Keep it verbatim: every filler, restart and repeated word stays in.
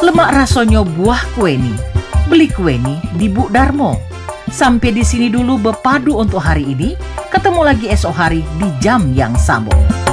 Lemak rasanya buah kue ni. Beli kue ni di Bu Darmo. Sampai di sini dulu Bepadu untuk hari ini. Ketemu lagi esok hari di jam yang sama.